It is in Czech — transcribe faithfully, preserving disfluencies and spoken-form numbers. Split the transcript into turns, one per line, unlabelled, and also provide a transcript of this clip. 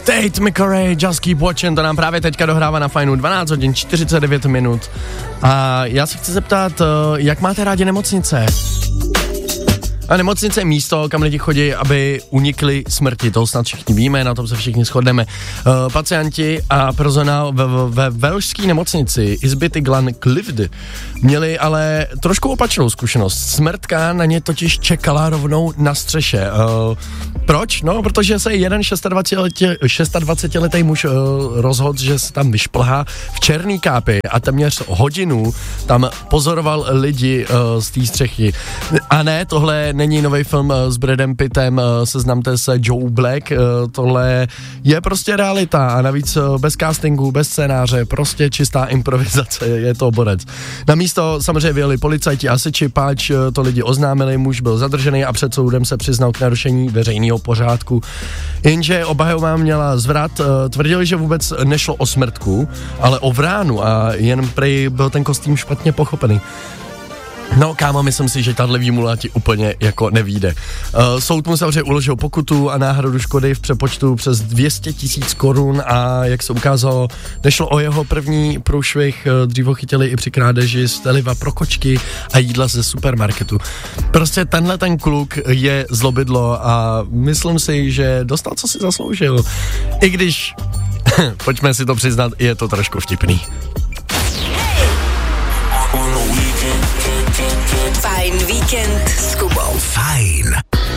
Tate McRae, Just Keep Watching, to nám právě teďka dohrává na Fajnu, dvanáct hodin čtyřicet devět minut. A já se chci zeptat, jak máte rádi nemocnice? A nemocnice je místo, kam lidi chodí, aby unikli smrti, to snad všichni víme, na tom se všichni shodneme. Uh, pacienti a personál ve, ve velšské nemocnici Isbity Glan Clived měli ale trošku opačnou zkušenost. Smrtka na ně totiž čekala rovnou na střeše. Uh, proč? No, protože se jeden dvacetšestiletý muž uh, rozhodl, že se tam vyšplhá v černý kápi a téměř hodinu tam pozoroval lidi uh, z té střechy. A ne, tohle není nový film s Bradem Pittem, seznamte se, Joe Black, tohle je prostě realita a navíc bez castingu, bez scénáře, prostě čistá improvizace, je to borec. Na místo samozřejmě vyjeli policajti a hasiči, páč to lidi oznámili, muž byl zadržený a před soudem se přiznal k narušení veřejného pořádku. Jenže obhajoba měla zvrat, tvrdili, že vůbec nešlo o smrtku, ale o vránu a jen prej byl ten kostým špatně pochopený. No kámo, myslím si, že tahle výmula ti úplně jako nevíde. Uh, soud mu samozřejmě uložil pokutu a náhradu škody v přepočtu přes dvě stě tisíc korun a jak se ukázalo, nešlo o jeho první průšvih, dřív ho chytili i při krádeži z teliva pro kočky a jídla ze supermarketu. Prostě tenhle ten kluk je zlobidlo a myslím si, že dostal, co si zasloužil. I když, pojďme si to přiznat, je to trošku vtipný.
Fajn víkend s Kubou.
Fajn.